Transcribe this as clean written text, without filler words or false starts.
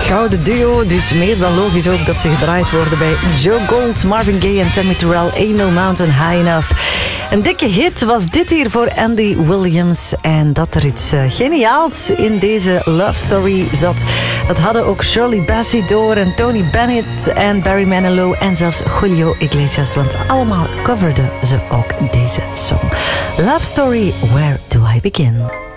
gouden duo, dus meer dan logisch ook dat ze gedraaid worden bij Joe Gold, Marvin Gaye en Tammy Terrell. Ain't No Mountain High Enough. Een dikke hit was dit hier voor Andy Williams. En dat er iets geniaals in deze love story zat, dat hadden ook Shirley Bassey door en Tony Bennett en Barry Manilow en zelfs Julio Iglesias, want allemaal coverden ze ook deze song. Love Story, Where Do I Begin?